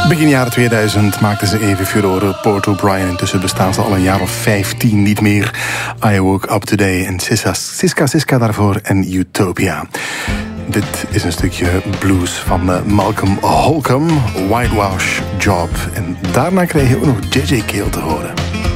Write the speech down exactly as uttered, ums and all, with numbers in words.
Begin jaren tweeduizend maakten ze even furore. Port O'Brien, intussen bestaan ze al een jaar of vijftien niet meer. I Woke Up Today en Siska Siska, Siska daarvoor en Utopia. Dit is een stukje blues van uh, Malcolm Holcomb, Whitewash Job. En daarna kreeg je ook nog J J Cale te horen.